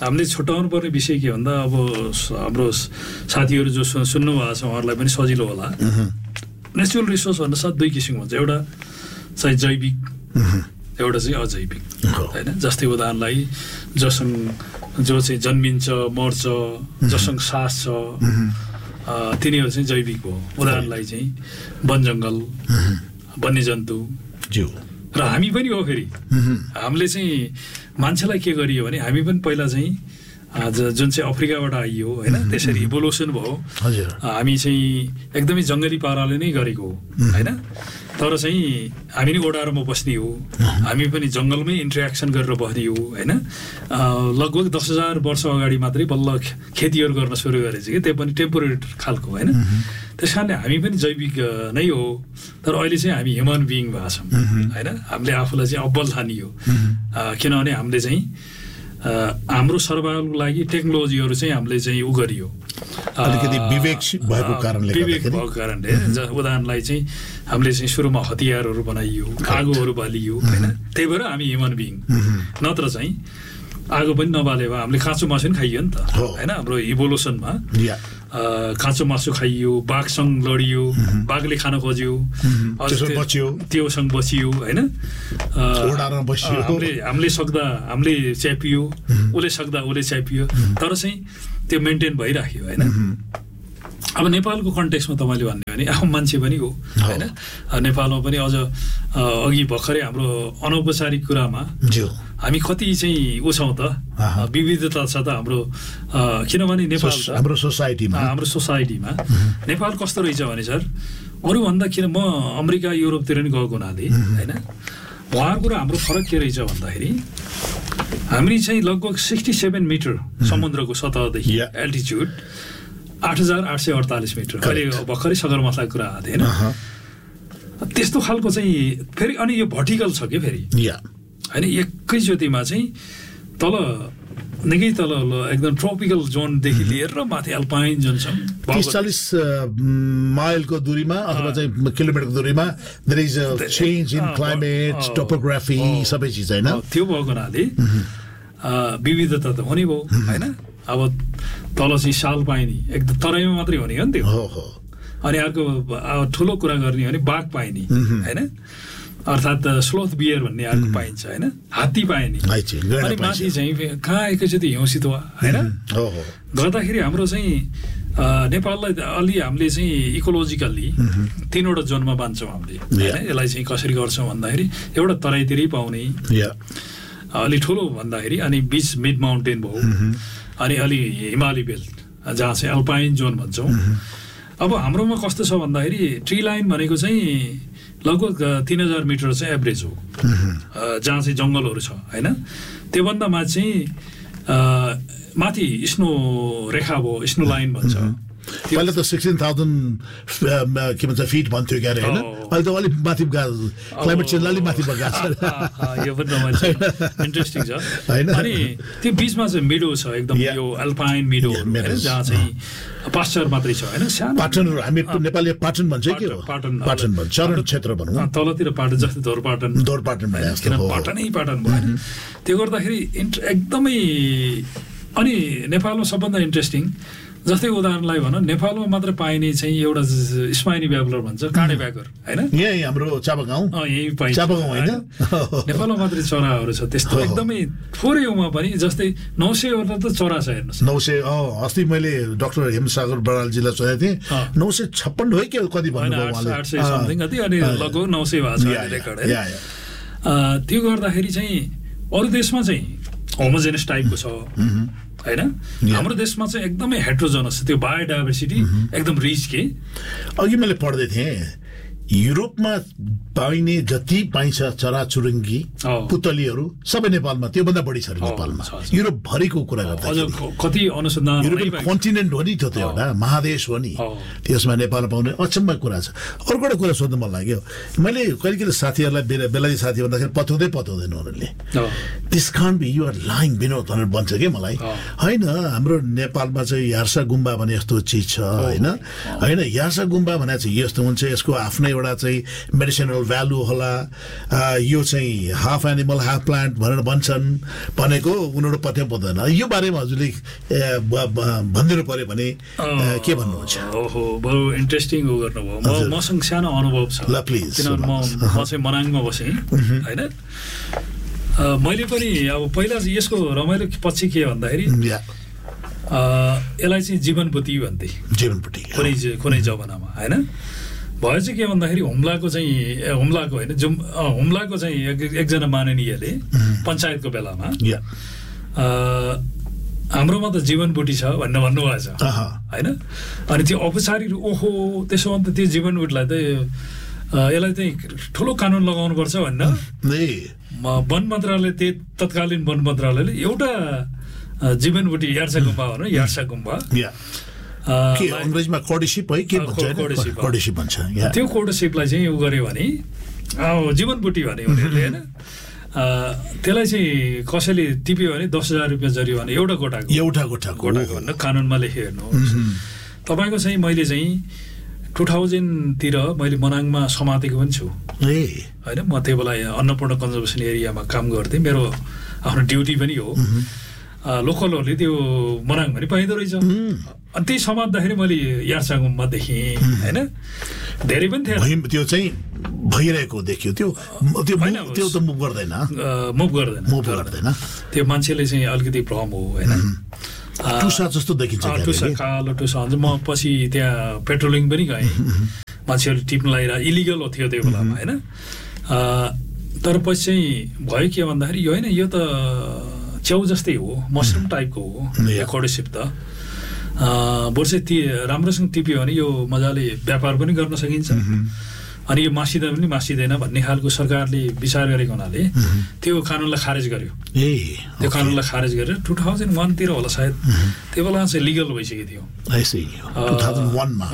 हामीले छुट्याउनु पर्ने विषय के भन्दा अब हाम्रो साथीहरू जो सुन्नु भएको छ उहाँहरूलाई पनि सजिलो होला। नेचुरल रिसोर्स भन्दा साथ दुई किसिमको हुन्छ, एउटा चाहिँ जैविक, एउटा चाहिँ अजैविक होइन। जस्तै उदाहरणलाई जो चाहिँ जन्मिन्छ मर्छ, जसँग सास छ तिनीहरू चाहिँ जैविक हो। उदाहरणलाई चाहिँ वन जङ्गल, वन्यजन्तु र हामी पनि हो। फेरि हामीले चाहिँ मान्छेलाई के गरियो भने हामी पनि पहिला चाहिँ जुन चाहिँ अफ्रिकाबाट आइयो होइन, त्यसरी इभोल्युसन भयो। हामी चाहिँ एकदमै जङ्गली पाराले नै गरेको हो होइन। तर चाहिँ हामी नै ओडारोमा बस्ने हो, हामी पनि जङ्गलमै इन्टरेक्सन गरेर बस्ने हो होइन। लगभग 10,000 वर्ष अगाडि मात्रै बल्ल खेतीहरू गर्न सुरु गरेछ कि, त्यो पनि टेम्पोरेरी खालको होइन। त्यस कारणले हामी पनि जैविक नै हो, तर अहिले चाहिँ हामी ह्युमन बिइङ भएको छौँ होइन। हामीले आफूलाई चाहिँ अब्बल ठानियो, किनभने हामीले चाहिँ हाम्रो सर्भाइभलको लागि टेक्नोलोजीहरू चाहिँ हामीले चाहिँ उ गरियो, अलिकति विवेक भएको कारणले। उदाहरणलाई चाहिँ हामीले चाहिँ सुरुमा हतियारहरू बनाइयो, आगोहरू बालियो होइन। त्यही भएर हामी ह्युमन बिइङ, नत्र चाहिँ आगो पनि नबाले भए हामीले काँचो मासु पनि खाइयो नि त होइन। हाम्रो इभोल्युसनमा काँचो मासु खाइयो, बाघसँग लडियो, बाघले खान खोज्यो, त्योसँग बचियो होइन। हामीले सक्दा हामीले च्यापियो, उसले सक्दा उसले च्यापियो, तर चाहिँ त्यो मेन्टेन भइराख्यो होइन। अब नेपालको कन्टेक्स्टमा तपाईँले भन्यो भने आम मान्छे पनि हो होइन। नेपालमा पनि अझ अघि भर्खरै हाम्रो अनौपचारिक कुरामा हामी कति चाहिँ ऊ छौँ त, विविधता छ त हाम्रो। किनभने नेपाल हाम्रो सोसाइटीमा नेपाल कस्तो रहेछ भने सर, अरूभन्दा किन म अमेरिका युरोपतिर नि गएको हुनाले होइन, उहाँहरूको र हाम्रो फरक के रहेछ भन्दाखेरि हामी चाहिँ लगभग 67 मिटर समुद्रको सतहदेखि एल्टिच्युड 8,848 मिटर। अहिले भर्खरै सगरमाथाको कुरा आएको थिएन, त्यस्तो खालको चाहिँ फेरि। अनि यो भर्टिकल छ कि फेरि होइन, एकैचोटिमा चाहिँ तल निकै तल एकदम ट्रोपिकल जोनदेखि लिएर माथि अल्पाइन जोन छ 30-40 माइलको दूरीमा अथवा चाहिँ किलोमिटरको दूरीमा there is a change in climate, topography, सबै चिज होइन। त्यो भएको हुनाले विविधता त हुने भयो होइन। अब तल चाहिँ साल पाइने एकदम तराईमा मात्रै हुने हो नि त्यो। अनि अर्को ठुलो कुरा गर्ने हो भने बाघ पाइने होइन, अर्थात् स्लोथ बियर भन्ने अर्को पाइन्छ होइन, हात्ती पाइने। अनि माथि चाहिँ कहाँ एकैचोटि हिउँसित होइन गर्दाखेरि हाम्रो चाहिँ नेपाललाई अलि हामीले चाहिँ इकोलोजिकल्ली 3वटा जोनमा बाँध्छौँ हामीले होइन। यसलाई चाहिँ कसरी गर्छौँ भन्दाखेरि एउटा तराईतिरै पाउने अलि ठुलो भन्दाखेरि, अनि बिच मिड माउन्टेन भयो, अनि अलि हिमाली बेल्ट जहाँ चाहिँ अल्पाइन जोन भन्छौँ। अब हाम्रोमा कस्तो छ भन्दाखेरि ट्री लाइन भनेको चाहिँ लगभग 3,000 मिटर चाहिँ एभरेज हो, जहाँ चाहिँ जङ्गलहरू छ होइन। त्योभन्दा माथि चाहिँ माथि स्नो रेखा भयो, स्नो लाइन भन्छ। पहिला त 16,000 के भन्छ फिट भन्थ्यो क्यारे होइन, अहिले त अलिक माथि क्लाइमेट चेन्ज अलिक माथि गएको छ। यो पनि इन्ट्रेस्टिङ छ होइन। अनि त्यो बिचमा चाहिँ मिडो छ एकदम, यो अल्पाइन मिडो जहाँ चाहिँ पास्चर मात्रै छ होइन। सानो पाटन, हामी नेपाली पाटन भन्छ के हो, पाटन भन्छ, चरण क्षेत्र भनौँ। तलतिर पाटन जस्तै धोरपाटन पाटनै पाटन भयो होइन। त्यो गर्दाखेरि एकदमै। अनि नेपालमा सबभन्दा इन्ट्रेस्टिङ जस्तै उदाहरणलाई भनौँ, नेपालमा मात्र पाइने चाहिँ एउटा स्पाइनी ब्याबलर भन्छ, काँडे ब्यागर होइन, यही हाम्रो चापागाउँ, यही पाइन्छ होइन। नेपालमा मात्रै चराहरू छ त्यस्तो एकदमै थोरै उमा पनि। जस्तै 900वटा त चरा छ हेर्नुहोस्। 900 अस्ति मैले डाक्टर हेमसागर बरालजीलाई सोधेको थिएँ, 956 हो कि कति भन्नुभयो उहाँले, 800 समथिङ कति, अनि लगभग 900 भएको छ रेकर्ड होइन। त्यो गर्दाखेरि चाहिँ अरू देशमा चाहिँ होमोजेनस टाइपको छ होइन। हाम्रो देशमा चाहिँ एकदमै हेट्रोजनस, त्यो बायोडाइभर्सिटी एकदम रिच के। अघि मैले पढ्दै थिएँ युरोपमा पाइने जति पाइन्छ चराचुरुङ्गी पुतलीहरू सबै नेपालमा त्योभन्दा बढी छ नेपालमा। युरोप भरिको कुरा गर्दा कति अनुसन्धान, युरोपियन कन्टिनेन्ट हो नि त्यो, त एउटा महादेश हो नि, त्यसमा नेपालमा पाउने अचम्म कुरा छ। अर्को एउटा कुरा सोध्नु मन लाग्यो, मैले कहिले कहिले साथीहरूलाई बेलायती साथी भन्दाखेरि पत्याउँदैन उनीहरूले, this can't be, you are lying Vinod भनेर भन्छ कि मलाई। होइन, हाम्रो नेपालमा चाहिँ यार्सा गुम्बा भने यस्तो चिज छ होइन। यार्सा गुम्बा भने चाहिँ यस्तो हुन्छ, यसको आफ्नै एउटा चाहिँ मेडिसिनल भ्यालु होला, यो चाहिँ हाफ एनिमल हाफ प्लान्ट भनेर भन्छन् भनेको उनीहरू पत्याउनु पर्दैन। यो बारेमा हजुरले भनिदिनु पर्यो भने के भन्नुहुन्छ? ओहो, बरु इन्ट्रेस्टिङ गर्नुभयो। मसँग सानो अनुभव छ ल प्लिज। किनभने म चाहिँ मनाङमा बसेँ होइन। मैले पनि अब पहिला यसको रमाइलो पक्ष के भन्दाखेरि यसलाई चाहिँ जीवनपुटी भन्थे, जीवनपुटी कुनै जमानामा होइन। भयो चाहिँ के भन्दाखेरि हुम्लाको होइन हुम्लाको चाहिँ एकजना माननीयले पञ्चायतको बेलामा हाम्रोमा त जीवनबुटी छ भनेर भन्नुभएको छ होइन। अनि त्यो औपचारिक ओहो त्यसो भने त त्यो जीवनबुटीलाई त यसलाई चाहिँ ठुलो कानुन लगाउनुपर्छ भनेर वन मन्त्रालय तत्कालीन वन मन्त्रालयले एउटा जीवनबुटी यार्सा गुम्बा हो यार्सा गुम्बा अंग्रेजीमा कोर्डशिप है के भन्छ, कोर्डशिप भन्छ। त्यो कोर्डशिपलाई चाहिँ उ गर्यो भने जीवनबुटी भने उनीहरूले होइन, त्यसलाई चाहिँ कसैले टिप्यो भने 10,000 रुपियाँ जरिवाना एउटा गोठाको भनेर कानुनमा लेख्यो। हेर्नुहोस् तपाईँको चाहिँ मैले चाहिँ 2000 तिर मैले मनाङमा समातेको पनि छु होइन। म त्यो बेला अन्नपूर्ण कन्जर्भेसन एरियामा काम गर्थेँ, मेरो आफ्नो ड्युटी पनि हो। लोकलहरूले त्यो मनाङ पनि पाइँदो रहेछ। अनि त्यही समात्दाखेरि मैले यार्सा गुम्बा देखेँ होइन। धेरै पनि थिएन, त्यो चाहिँ भइरहेको देखियो। त्यो त मुभ गर्दैन। त्यो मान्छेले चाहिँ अलिकति भ्रम हो होइन। टुसा जस्तो देखिन्छ, टुसा कालो टुसा हुन्छ। म पछि त्यहाँ पेट्रोलिङ पनि गएँ, मान्छेहरूले टिप्न लगाएर इलिगल थियो त्यो बेलामा होइन। तर पछि चाहिँ भयो के भन्दाखेरि यो होइन, यो त च्याउ जस्तै हो, मसरुम टाइपको हो यो कोर्डशिप त। बरु चाहिँ राम्रोसँग टिप्यो भने यो मजाले व्यापार पनि गर्न सकिन्छ, अनि यो मासिँदा पनि मासिँदैन भन्ने खालको सरकारले विचार गरेको हुनाले त्यो कानुनलाई खारेज गर्यो। त्यो कानुनलाई खारेज गरेर 2001 तिर होला सायद, त्यो बेला चाहिँ लिगल भइसकेको थियो 2001 मा।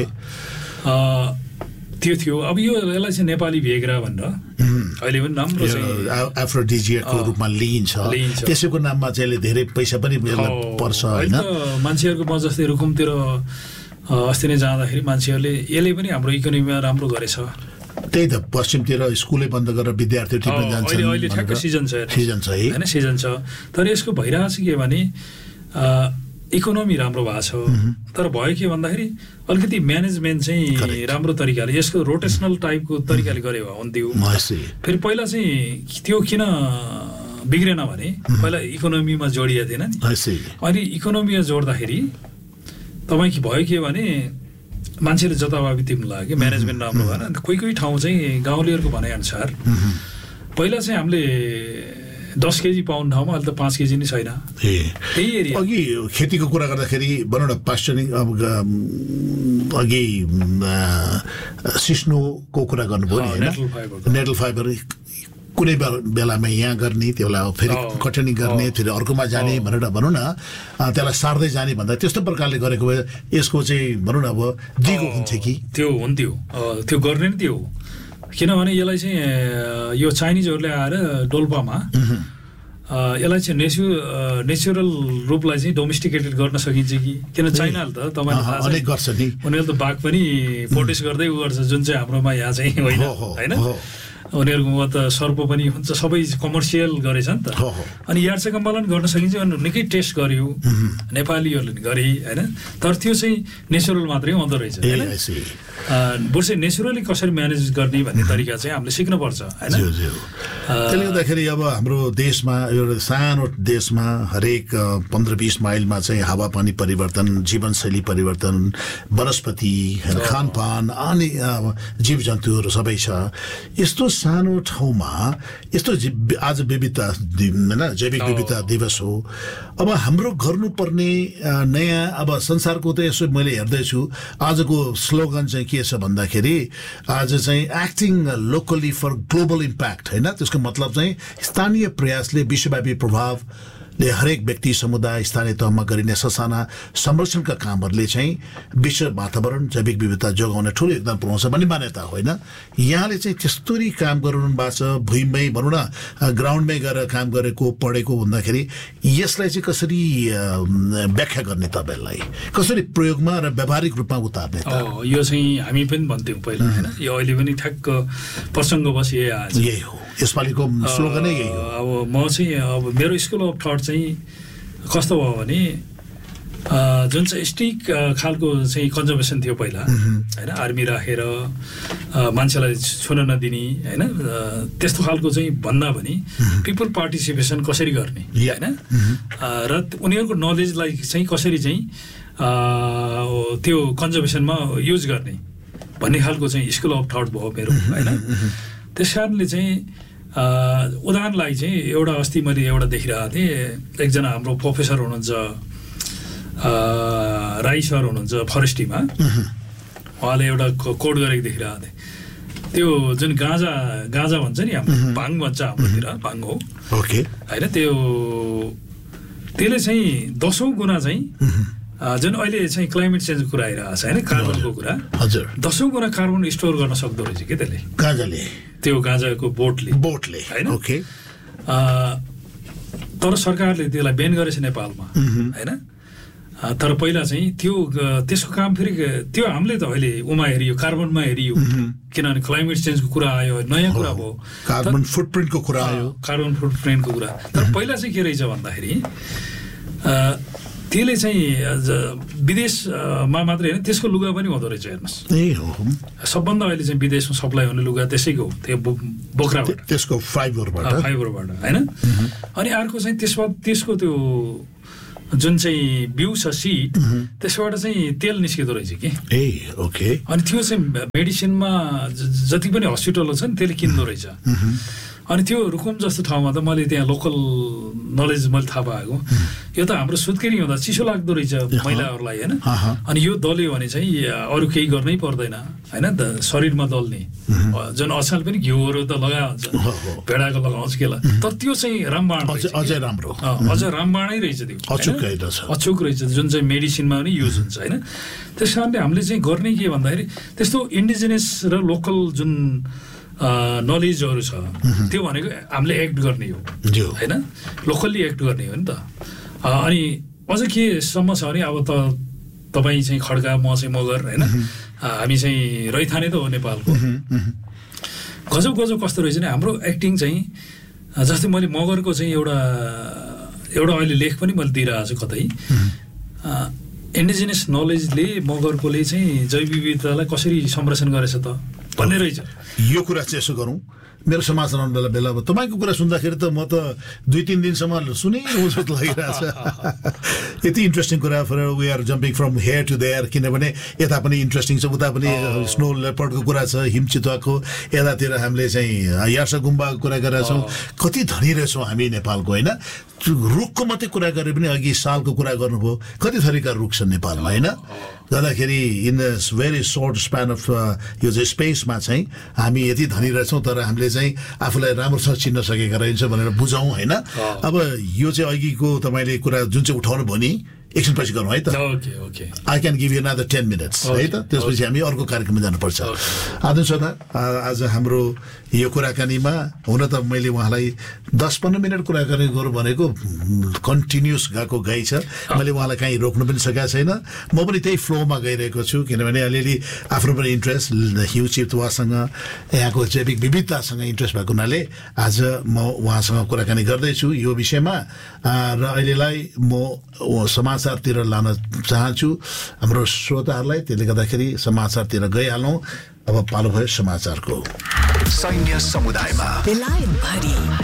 त्यो थियो। अब यो यसलाई चाहिँ नेपाली भेग्रा भनेर अहिले पनि राम्रो चाहिँ एफ्रोडिजियाको रूपमा लिइन्छ। त्यसैको नाममा चाहिँ धेरै पैसा पनि पर्छ होइन। मान्छेहरूको म जस्तै रुकुमतिर अस्ति नै जाँदाखेरि मान्छेहरूले यसले पनि हाम्रो इकोनोमीमा राम्रो गरेछ। त्यही त पश्चिमतिर स्कुलै बन्द गरेर विद्यार्थीहरू टिप्न जान्छन्। अहिले ठ्याक्क सिजन छ होइन, सिजन छ। तर यसको भइरहेको छ के भने इकोनोमी राम्रो भएको छ, तर भयो के भन्दाखेरि अलिकति म्यानेजमेन्ट चाहिँ राम्रो तरिकाले यसको रोटेसनल टाइपको तरिकाले गरे हुन्थ्यो। फेरि पहिला चाहिँ त्यो किन बिग्रेन भने पहिला इकोनोमीमा जोडिएको थिएन नि। अनि इकोनोमीमा जोड्दाखेरि तपाईँ भयो के भने मान्छेले जताभावी तिर्नु लाग्यो, म्यानेजमेन्ट राम्रो भएन। अन्त कोही ठाउँ चाहिँ गाउँलेहरूको भनाइअनुसार पहिला चाहिँ हामीले 10 केजी पाउन्ड ठाउँमा अहिले त 5 केजी नै छैन। त्यही एरिया अघि खेतीको कुरा गर्दाखेरि भनौँ न पास्चरिङ अघि सिस्नोको कुरा गर्नुभयो नि होइन। नेटल फाइबर कुनै बेलामा यहाँ गर्ने, त्यसलाई फेरि कटनी गर्ने, फेरि अर्कोमा जाने भनेर भनौँ न, त्यसलाई सार्दै जाने भन्दा त्यस्तो प्रकारले गरेको भए यसको चाहिँ भनौँ न अब दिगो हुन्छ कि त्यो हुन्थ्यो। त्यो गर्ने नि त्यो, किनभने यसलाई चाहिँ यो चाइनिजहरूले आएर डोल्पामा यसलाई चाहिँ नेचुरल रूपलाई चाहिँ डोमेस्टिकेटेड गर्न सकिन्छ कि, किन चाइनाले त तपाईँले अनेक गर्छ नि, उनीहरूले त बाघ पनि प्रोटेस्ट गर्दै गर्छ, जुन चाहिँ हाम्रोमा यहाँ चाहिँ होइन। उनीहरूकोमा त सर्प पनि हुन्छ, सबै कमर्सियल गरेछ नि त। अनि यार्सा गुम्बालाई गर्न सकिन्छ भने निकै टेस्ट गर्यो नेपालीहरूले गरे होइन। तर त्यो चाहिँ नेचुरल मात्रै हुँदो रहेछ होइन। बरु चाहिँ नेचुरली कसरी म्यानेज गर्ने भन्ने तरिका चाहिँ हामीले सिक्नुपर्छ होइन। त्यसले गर्दाखेरि अब हाम्रो देशमा एउटा सानो देशमा हरेक 15-20 माइलमा चाहिँ हावापानी परिवर्तन, जीवनशैली परिवर्तन, वनस्पति खानपान अनि जीव जन्तुहरू सबै छ। यस्तो सानो ठाउँमा यस्तो आज विविधता होइन, जैविक विविधता दिवस हो। अब हाम्रो गर्नुपर्ने नयाँ अब संसारको त यसो मैले हेर्दैछु आजको स्लोगन चाहिँ के छ भन्दाखेरि आज चाहिँ acting locally for global impact होइन। त्यसको मतलब चाहिँ स्थानीय प्रयासले विश्वव्यापी प्रभाव हरेक व्यक्ति समुदाय स्थानीय तहमा गरिने ससाना संरक्षणका कामहरूले चाहिँ विश्व वातावरण जैविक विविधता जोगाउने ठुलो योगदान पुर्याउँछ भन्ने मान्यता होइन। यहाँले चाहिँ त्यस्तोरी काम गर्नु भएको छ, भुइँमै भनौँ न ग्राउन्डमै गएर काम गरेको पढेको भन्दाखेरि यसलाई चाहिँ कसरी व्याख्या गर्ने, तपाईँलाई कसरी प्रयोगमा र व्यावहारिक रूपमा उतार्ने? यो चाहिँ हामी पनि भन्थ्यौँ पहिला होइन, यो अहिले पनि ठ्याक्क प्रसङ्गवश यही हो, यसपालिको स्लोगनै यही हो। अब म चाहिँ अब मेरो स्कुल अफ थट चाहिँ कस्तो भयो भने जुन चाहिँ स्टिक खालको चाहिँ कन्जर्भेसन थियो पहिला होइन, आर्मी राखेर मान्छेलाई छुन नदिने होइन, त्यस्तो खालको चाहिँ भन्दा पनि पिपल पार्टिसिपेसन कसरी गर्ने होइन, र उनीहरूको नलेजलाई चाहिँ कसरी चाहिँ त्यो कन्जर्भेसनमा युज गर्ने भन्ने खालको चाहिँ स्कुल अफ थट भयो मेरो होइन। त्यस कारणले चाहिँ उदाहरणलाई चाहिँ एउटा अस्ति मैले एउटा देखिरहेको थिएँ, एकजना हाम्रो प्रोफेसर हुनुहुन्छ राई सर हुनुहुन्छ फरेस्ट्रीमा, उहाँले एउटा कोड गरेको देखिरहेको थिएँ। त्यो जुन गाँजा भन्छ नि हाम्रो भाङ भन्छ हाम्रोतिर, भाङ हो होइन, त्यसले चाहिँ 10औं गुणा चाहिँ जुन अहिले चाहिँ क्लाइमेट चेन्जको कुरा आइरहेको छ होइन, कार्बनको कुरा 10औं गुणा कार्बन स्टोर गर्न सक्दो रहेछ कि त्यसले, गाँजाले, त्यो गाँजाको बोटले होइन। तर सरकारले त्यसलाई ब्यान गरेछ नेपालमा होइन। तर पहिला चाहिँ त्यसको काम फेरि त्यो हामीले त अहिले उमा हेरियो, कार्बनमा हेरियो, किनभने क्लाइमेट चेन्जको कुरा आयो, नयाँ कुरा भयो, कार्बन फुटप्रिन्टको कुरा आयो, कार्बन फुटप्रिन्टको कुरा। तर पहिला चाहिँ के रहेछ भन्दाखेरि त्यसले चाहिँ विदेशमा मात्रै होइन, त्यसको लुगा पनि हुँदो रहेछ हेर्नुहोस्। सबभन्दा अहिले चाहिँ विदेशमा सप्लाई हुने लुगा त्यसैको त्यो बोक्राबाट, त्यसको फाइबरबाट होइन। अनि अर्को चाहिँ त्यसको त्यो जुन चाहिँ बिउ छ सिड, त्यसबाट चाहिँ तेल निस्किँदो रहेछ कि। अनि त्यो चाहिँ मेडिसिनमा जति पनि हस्पिटलहरू छ नि त्यसले किन्दो रहेछ। अनि त्यो रुकुम जस्तो ठाउँमा त मैले त्यहाँ लोकल नलेज मैले थाहा पाएको, यो त हाम्रो सुत्केरी हुँदा चिसो लाग्दो रहेछ महिलाहरूलाई होइन। अनि यो दल्यो भने चाहिँ अरू केही गर्नै पर्दैन होइन, शरीरमा दल्ने जुन अछाल पनि घिउहरू त लगाउँछ, भेडाको लगाउँछ केला, तर त्यो चाहिँ रामबाण अझै राम्रो, अझ रामबाणै रहेछ, त्यो अचुक रहेछ, जुन चाहिँ मेडिसिनमा पनि युज हुन्छ होइन। त्यस कारणले हामीले चाहिँ गर्ने के भन्दाखेरि त्यस्तो इन्डिजिनियस र लोकल जुन नलेजहरू छ त्यो भनेको हामीले एक्ट गर्ने हो होइन, लोकल्ली एक्ट गर्ने हो नि त। अनि अझ केसम्म छ भने अब तपाईँ चाहिँ खड्का, म चाहिँ मगर होइन, हामी चाहिँ रैथाने त हो नेपालको। गजब कस्तो रहेछ नि हाम्रो एक्टिङ चाहिँ। जस्तै मैले मगरको चाहिँ एउटा अहिले लेख पनि मैले दिइरहेको छु कतै, इन्डिजिनियस नलेजले मगरकोले चाहिँ जैव विविधतालाई कसरी संरक्षण गरेछ त भन्ने रहेछ। यो कुरा चाहिँ यसो गरौँ, मेरो समाज बेला बेला तपाईँको कुरा सुन्दाखेरि त म त 2-3 दिनसम्म सुनिरहँ जस्तो लागिरहेछ। यति इन्ट्रेस्टिङ कुरा, we are jumping from here to there, किनभने यता पनि इन्ट्रेस्टिङ छ, उता पनि स्नो लेपर्डको कुरा छ, हिमचितुवाको, यतातिर हामीले चाहिँ यार्सा गुम्बाको कुरा गरेका छौँ। कति धनी रहेछौँ हामी नेपालको होइन। रुखको मात्रै कुरा गरे पनि अघि सालको कुरा गर्नुभयो, कति थरीका रुख छन् नेपालमा होइन। गर्दाखेरि in the very short span of यो चाहिँ स्पेसमा चाहिँ हामी यति धनी रहेछौँ, तर हामीले चाहिँ आफूलाई राम्रोसँग चिन्न सकेका रहेछ भनेर बुझौँ होइन। अब यो चाहिँ अघिको तपाईँले कुरा जुन चाहिँ उठाउनु भयो नि, एकछिन पछि गरौँ है त। I can give you another 10 minutes है त, त्यसपछि हामी अर्को कार्यक्रममा जानुपर्छ। आदरणीय श्रोता, आज हाम्रो यो कुराकानीमा हुन त मैले उहाँलाई 10-15 मिनट कुराकानी गरौँ भनेको कन्टिन्युस गई छ, मैले उहाँलाई कहीँ रोक्नु पनि सकेको छैन। म पनि त्यही फ्लोमा गइरहेको छु, किनभने अलिअलि आफ्नो पनि इन्ट्रेस्ट हिउँ चितुवासँग, यहाँको जैविक विविधतासँग इन्ट्रेस्ट भएको हुनाले आज म उहाँसँग कुराकानी गर्दैछु यो विषयमा। र अहिलेलाई म समाचारतिर लान चाहन्छु हाम्रो श्रोताहरूलाई, त्यसले गर्दाखेरि समाचारतिर गइहालौँ। अब पालो भयो समाचारको। सैन्य समुदायमा